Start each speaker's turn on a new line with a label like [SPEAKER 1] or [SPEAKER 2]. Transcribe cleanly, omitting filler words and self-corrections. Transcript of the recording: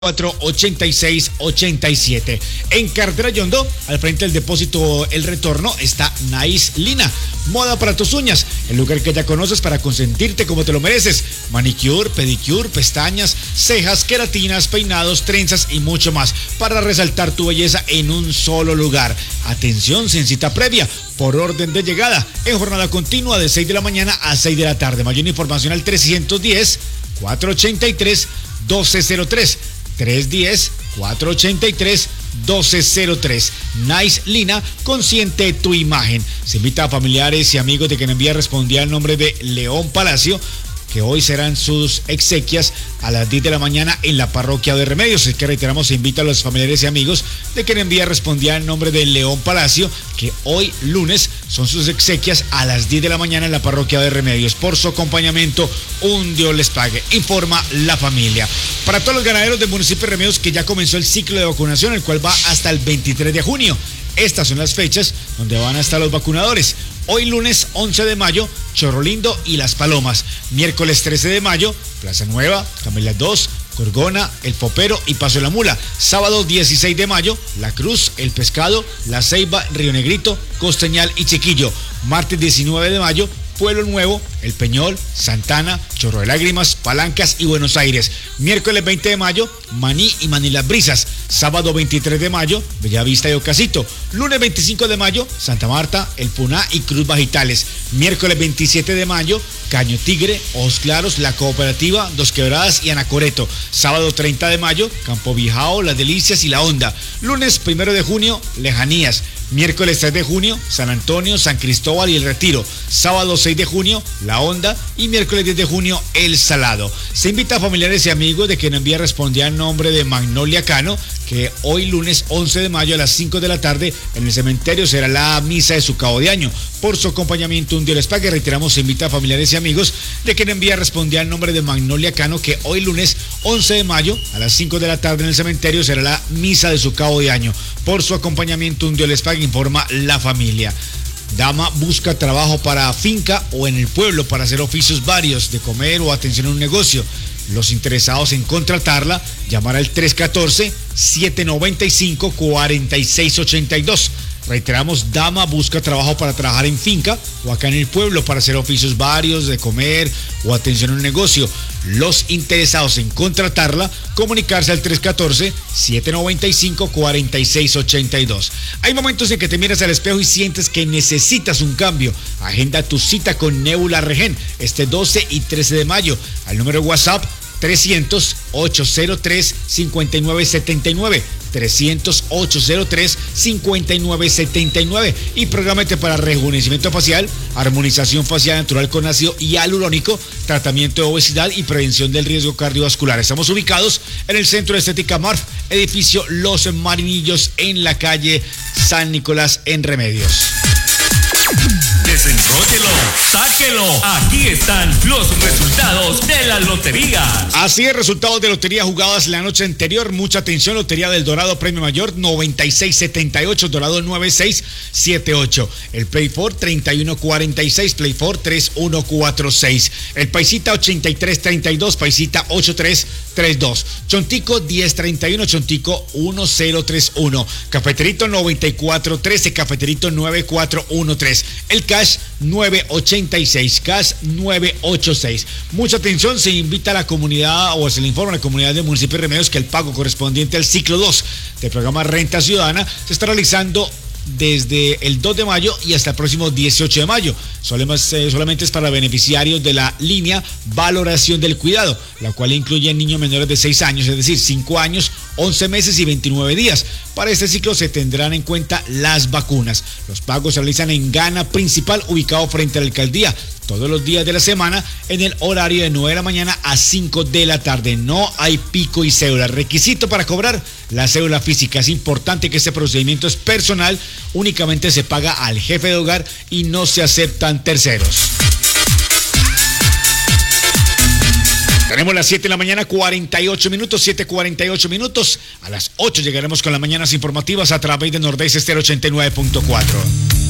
[SPEAKER 1] 8687. En Carretera Yondó, al frente del depósito El Retorno, está Nice Lina. Moda para tus uñas, el lugar que ya conoces para consentirte como te lo mereces. Manicure, pedicure, pestañas, cejas, queratinas, peinados, trenzas y mucho más para resaltar tu belleza en un solo lugar. Atención, sin cita previa, por orden de llegada, en jornada continua de 6 de la mañana a 6 de la tarde. Mayor información al 310-483-1203. 310-483-1203. Nice Lina, consiente tu imagen. Se invita a familiares y amigos de quien envía respondía al nombre de León Palacio, que hoy serán sus exequias a las 10 de la mañana en la parroquia de Remedios. Es que reiteramos, se invita a los familiares y amigos de quien envía respondía el nombre de León Palacio, que hoy lunes son sus exequias a las 10 de la mañana en la parroquia de Remedios. Por su acompañamiento, un Dios les pague, informa la familia. Para todos los ganaderos del municipio de Remedios, que ya comenzó el ciclo de vacunación, el cual va hasta el 23 de junio. Estas son las fechas donde van a estar los vacunadores. Hoy lunes 11 de mayo, Chorro Lindo y Las Palomas. Miércoles 13 de mayo, Plaza Nueva, Camila 2, Gorgona, El Popero y Paso de la Mula. Sábado 16 de mayo, La Cruz, El Pescado, La Ceiba, Río Negrito, Costeñal y Chiquillo. Martes 19 de mayo, Pueblo Nuevo, El Peñol, Santana, Chorro de Lágrimas, Palancas y Buenos Aires. Miércoles 20 de mayo, Maní y Manilas Brisas. Sábado 23 de mayo, Bellavista y Ocasito. Lunes 25 de mayo, Santa Marta, El Puná y Cruz Bajitales. Miércoles 27 de mayo, Caño Tigre, Ojos Claros, La Cooperativa, Dos Quebradas y Anacoreto. Sábado 30 de mayo, Campo Bijao, Las Delicias y La Honda. Lunes 1 de junio, Lejanías. Miércoles 3 de junio, San Antonio, San Cristóbal y El Retiro. Sábado 6 de junio, La Honda. Y miércoles 10 de junio, El Salado. Se invita a familiares y amigos de quien envía respondía el nombre de Magnolia Cano, que hoy lunes 11 de mayo a las 5 de la tarde en el cementerio será la misa de su cabo de año. Por su acompañamiento, un Dios les pague. Reiteramos, se invita a familiares y amigos de quien envía respondía el nombre de Magnolia Cano, que hoy lunes 11 de mayo a las 5 de la tarde en el cementerio será la misa de su cabo de año. Por su acompañamiento, un Dios les pague, informa la familia. Dama busca trabajo para finca o en el pueblo para hacer oficios varios de comer o atención a un negocio. Los interesados en contratarla, llamar al 314-795-4682. Reiteramos, dama busca trabajo para trabajar en finca o acá en el pueblo para hacer oficios varios de comer o atención a un negocio. Los interesados en contratarla, comunicarse al 314-795-4682. Hay momentos en que te miras al espejo y sientes que necesitas un cambio. Agenda tu cita con Nebula Regen este 12 y 13 de mayo al número de WhatsApp 300-803-5979. 300-803-5979 y prográmate para rejuvenecimiento facial, armonización facial natural con ácido hialurónico, tratamiento de obesidad y prevención del riesgo cardiovascular. Estamos ubicados en el Centro de Estética Marf, edificio Los Marinillos, en la calle San Nicolás, en Remedios.
[SPEAKER 2] Desenróllelo, sáquelo. Aquí están los resultados de la lotería.
[SPEAKER 1] Así es, resultados de lotería jugadas la noche anterior. Mucha atención, Lotería del Dorado, premio mayor 9678, Dorado 9678. El Play 4 3146, Play 4 3146. El Paisita 8332, Paisita 8332. Chontico 1031, Chontico 1031. Cafeterito 9413, Cafeterito 9413. El Cash 986, Cash 986. Mucha atención, se invita a la comunidad o se le informa a la comunidad del municipio de Remedios que el pago correspondiente al ciclo 2 del programa Renta Ciudadana se está realizando desde el 2 de mayo y hasta el próximo 18 de mayo. Solamente es para beneficiarios de la línea Valoración del Cuidado, la cual incluye niños menores de 6 años, es decir, 5 años, 11 meses y 29 días. Para este ciclo se tendrán en cuenta las vacunas. Los pagos se realizan en Gana Principal, ubicado frente a la alcaldía, todos los días de la semana en el horario de 9 de la mañana a 5 de la tarde. No hay pico y cédula. Requisito para cobrar la cédula física. Es importante que este procedimiento es personal, únicamente se paga al jefe de hogar y no se aceptan terceros. Tenemos las 7 de la mañana, 48 minutos, 7:48 minutos. A las 8 llegaremos con las mañanas informativas a través de Nordeste Estéreo 89.4.